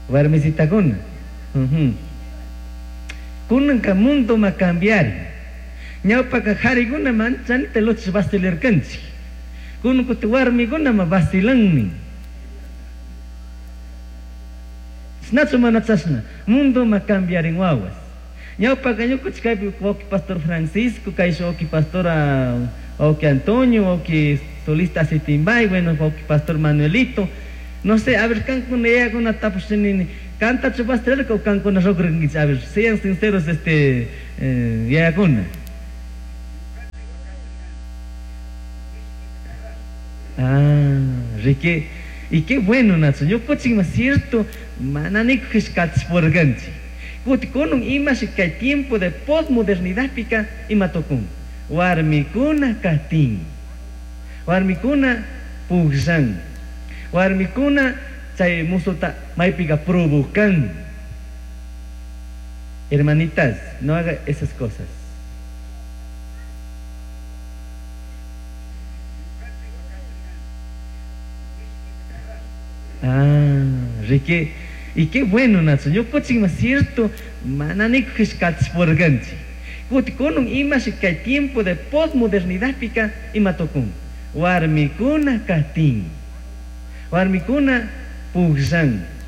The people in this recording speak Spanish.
warmisitakuna. Kunanka mundo ma cambiar. Ñawpaka harikuna manchanita luchis bastilerkanchik. Kunankuti warmikuna ma bastilanmi. Snachu mana chasna, mundo ma cambiarin wawas. Ñawpaka ñukuchik kaypi oki pastor Francisco, kaysho oki pastora oki Antonio, oki solista Sitimbay, bueno, oki pastor Manuelito. No sé, a ver, cancuna yaguna tapushini, canta chupastrel o cancuna rograngich, a ver, sean sinceros, yaguna. Rique, y qué bueno, Nacho, yo coching más cierto, mananico que es catsporganchi. Con un imagen que hay tiempo de postmodernidad pica y matocun. Warmikuna katin, warmikuna pugsan. Warmikuna chay musulta maipiga provocan. Hermanitas, no haga esas cosas. Rique, y qué bueno, Nacho. Yo coching más cierto, mananico que es catsporganchi. Con un imagen que hay tiempo de postmodernidad pica y matocun. Warmikuna katin. Warmikuna pugsan.